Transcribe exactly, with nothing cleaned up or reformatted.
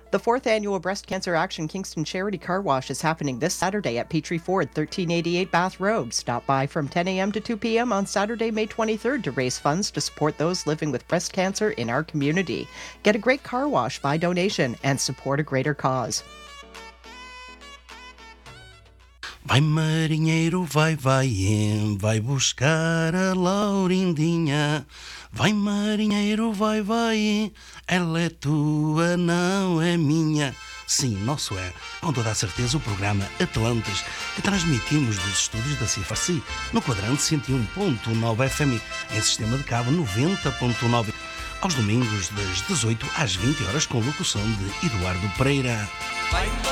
The fourth annual Breast Cancer Action Kingston Charity Car Wash is happening this Saturday at Petrie Ford, thirteen eighty-eight Bath Road. Stop by from ten a.m. to two p.m. on Saturday, May twenty-third to raise funds to support those living with breast cancer in our community. Get a great car wash by donation and support a greater cause. Vai marinheiro, vai, vai, vai buscar a Laurindinha. Vai marinheiro, vai, vai, ela é tua, não é minha. Sim, nosso é, com toda a certeza, o programa Atlantes, que transmitimos dos estúdios da C F R C, no quadrante cento e um ponto nove F M, em sistema de cabo noventa ponto nove, aos domingos das dezoito às vinte horas, com locução de Eduardo Pereira. Vai